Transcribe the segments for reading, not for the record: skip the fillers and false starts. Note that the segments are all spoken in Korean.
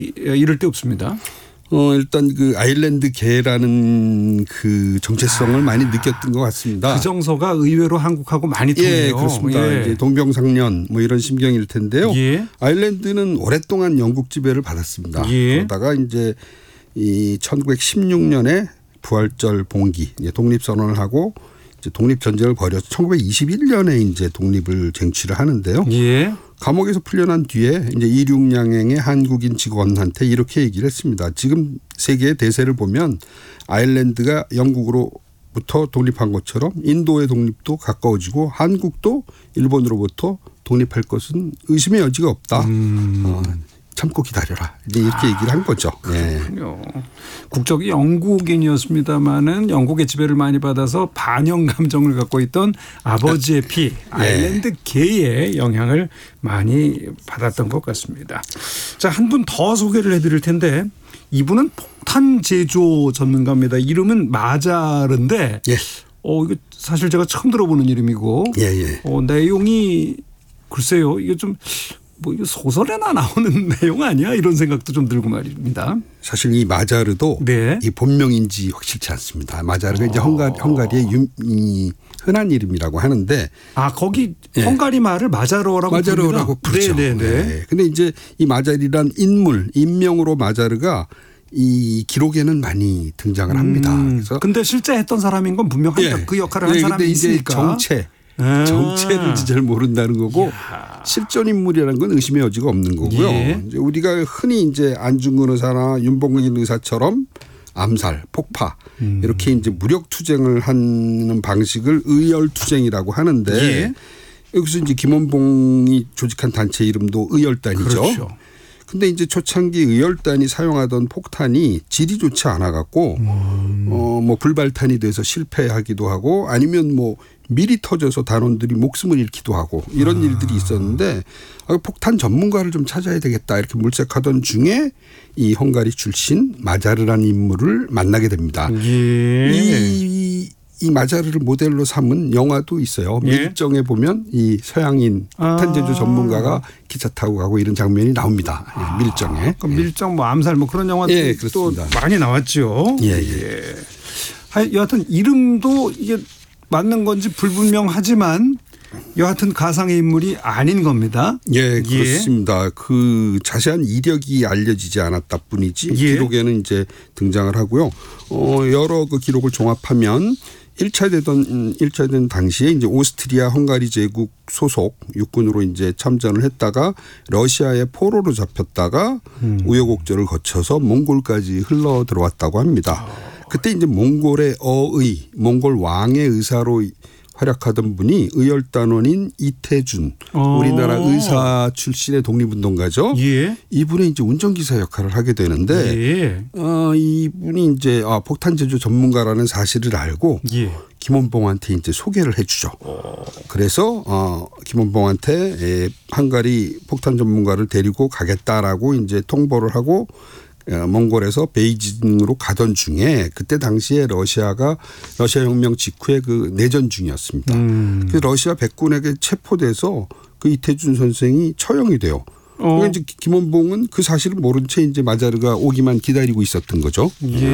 이럴 데 없습니다. 일단 그 아일랜드계라는 그 정체성을 많이 느꼈던 것 같습니다. 그 정서가 의외로 한국하고 많이 통해요. 예, 그렇습니다. 예. 이제 동병상련 뭐 이런 심경일 텐데요. 예. 아일랜드는 오랫동안 영국 지배를 받았습니다. 예. 그러다가 이제 이 1916년에 부활절 봉기 독립선언을 하고 이제 독립전쟁을 벌여서 1921년에 이제 독립을 쟁취를 하는데요. 예. 감옥에서 풀려난 뒤에 이제 이륙양행의 한국인 직원한테 이렇게 얘기를 했습니다. 지금 세계의 대세를 보면 아일랜드가 영국으로부터 독립한 것처럼 인도의 독립도 가까워지고 한국도 일본으로부터 독립할 것은 의심의 여지가 없다. 참고 기다려라. 이렇게 얘기를 한 거죠. 그렇군요. 국적이 영국인이었습니다마는 영국의 지배를 많이 받아서 반영 감정을 갖고 있던 아버지의 피, 아일랜드계의 영향을 많이 받았던 것 같습니다. 자, 한 분 더 소개를 해드릴 텐데 이분은 폭탄 제조 전문가입니다. 이름은 마자르인데 이거 사실 제가 처음 들어보는 이름이고 내용이 글쎄요. 이게 좀 이거 소설에나 나오는 내용 아니야? 이런 생각도 좀 들고 말입니다. 사실 이 마자르도 이 본명인지 확실치 않습니다. 마자르가 이제 헝가리의 흔한 이름이라고 하는데 거기 헝가리 말을 마자르라고 부르죠. 근데 이제 이 마자르란 인명으로 마자르가 이 기록에는 많이 등장을 합니다. 그래서 근데 실제 했던 사람인 건 분명합니다. 그 역할을 한 사람이 있으니까. 정체를 잘 모른다는 거고 실존 인물이라는 건 의심의 여지가 없는 거고요. 이제 우리가 흔히 이제 안중근 의사나 윤봉길 의사처럼 암살, 폭파 이렇게 이제 무력 투쟁을 하는 방식을 의열투쟁이라고 하는데 여기서 이제 김원봉이 조직한 단체 이름도 의열단이죠. 그렇죠. 근데 이제 초창기 의열단이 사용하던 폭탄이 질이 좋지 않아 갖고 뭐 불발탄이 돼서 실패하기도 하고 아니면 뭐 미리 터져서 단원들이 목숨을 잃기도 하고 이런 일들이 있었는데 폭탄 전문가를 좀 찾아야 되겠다 이렇게 물색하던 중에 이 헝가리 출신 마자르라는 인물을 만나게 됩니다. 이 마자르를 모델로 삼은 영화도 있어요. 밀정에 보면 이 서양인 폭탄 제조 전문가가 기차 타고 가고 이런 장면이 나옵니다. 밀정에. 밀정 뭐 암살 뭐 그런 영화도 또 많이 나왔죠. 여하튼 이름도 이게 맞는 건지 불분명하지만 여하튼 가상의 인물이 아닌 겁니다. 그렇습니다. 그 자세한 이력이 알려지지 않았다 뿐이지 기록에는 이제 등장을 하고요. 여러 그 기록을 종합하면 1차 대전 당시에 이제 오스트리아 헝가리 제국 소속 육군으로 이제 참전을 했다가 러시아의 포로로 잡혔다가 우여곡절을 거쳐서 몽골까지 흘러 들어왔다고 합니다. 그때 이제 몽골의 몽골 왕의 의사로 활약하던 분이 의열단원인 이태준 우리나라 의사 출신의 독립운동가죠. 이분이 이제 운전기사 역할을 하게 되는데 이분이 이제 폭탄 제조 전문가라는 사실을 알고 김원봉한테 이제 소개를 해 주죠. 그래서 김원봉한테 헝가리 폭탄 전문가를 데리고 가겠다라고 이제 통보를 하고 몽골에서 베이징으로 가던 중에 그때 당시에 러시아 혁명 직후에 그 내전 중이었습니다. 그래서 러시아 백군에게 체포돼서 그 이태준 선생이 처형이 돼요. 그러니까 이제 김원봉은 그 사실을 모른 채 이제 마자르가 오기만 기다리고 있었던 거죠.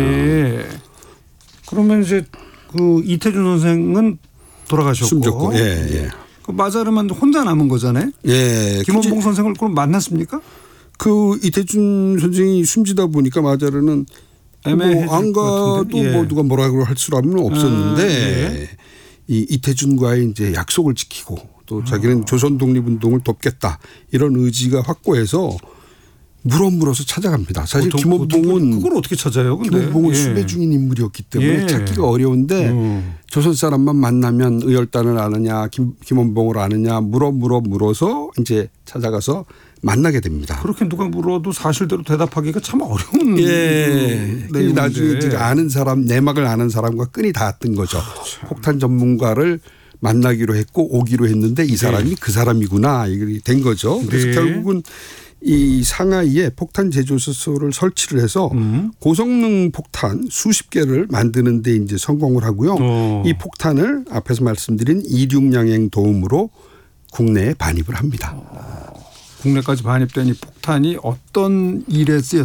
그러면 이제 그 이태준 선생은 돌아가셨고, 숨졌고, 그 마자르만 혼자 남은 거잖아요. 김원봉 선생을 그럼 만났습니까? 그 이태준 선생이 숨지다 보니까 마자르는 안 가도 뭐 누가 뭐라고 할 수라면 없었는데 이 이태준과의 이제 약속을 지키고 또 자기는 조선 독립운동을 돕겠다 이런 의지가 확고해서 물어서 찾아갑니다. 사실 김원봉은 그걸 어떻게 찾아요? 김원봉은 수배 중인 인물이었기 때문에 찾기가 어려운데 조선 사람만 만나면 의열단을 아느냐 김원봉을 아느냐 물어서 이제 찾아가서 만나게 됩니다. 그렇게 누가 물어도 사실대로 대답하기가 참 어려운 나중에 이제 아는 사람 내막을 아는 사람과 끈이 닿았던 거죠. 폭탄 전문가를 만나기로 했고 오기로 했는데 이 사람이 그 사람이구나 이게 된 거죠. 그래서 결국은 이 상하이에 폭탄 제조소를 설치를 해서 고성능 폭탄 수십 개를 만드는 데 이제 성공을 하고요. 이 폭탄을 앞에서 말씀드린 이륙양행 도움으로 국내에 반입을 합니다. 국내까지 반입된 이 폭탄이 어떤 일에 쓰였